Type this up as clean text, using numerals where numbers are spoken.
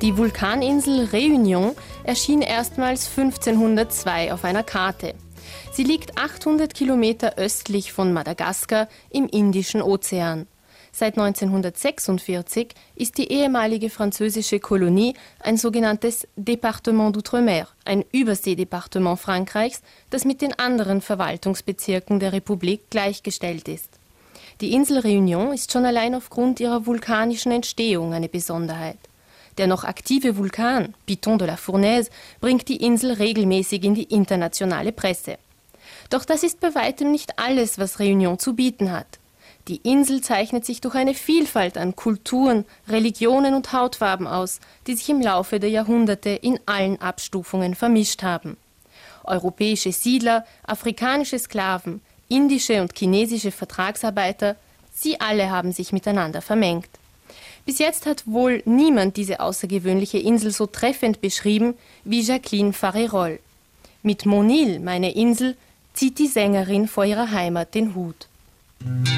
Die Vulkaninsel Réunion erschien erstmals 1502 auf einer Karte. Sie liegt 800 Kilometer östlich von Madagaskar im Indischen Ozean. Seit 1946 ist die ehemalige französische Kolonie ein sogenanntes Département d'Outre-mer, ein Überseedepartement Frankreichs, das mit den anderen Verwaltungsbezirken der Republik gleichgestellt ist. Die Insel Réunion ist schon allein aufgrund ihrer vulkanischen Entstehung eine Besonderheit. Der noch aktive Vulkan, Piton de la Fournaise, bringt die Insel regelmäßig in die internationale Presse. Doch das ist bei weitem nicht alles, was Réunion zu bieten hat. Die Insel zeichnet sich durch eine Vielfalt an Kulturen, Religionen und Hautfarben aus, die sich im Laufe der Jahrhunderte in allen Abstufungen vermischt haben. Europäische Siedler, afrikanische Sklaven, indische und chinesische Vertragsarbeiter, sie alle haben sich miteinander vermengt. Bis jetzt hat wohl niemand diese außergewöhnliche Insel so treffend beschrieben wie Jacqueline Farérolle. Mit Mon Île, meine Insel, zieht die Sängerin vor ihrer Heimat den Hut.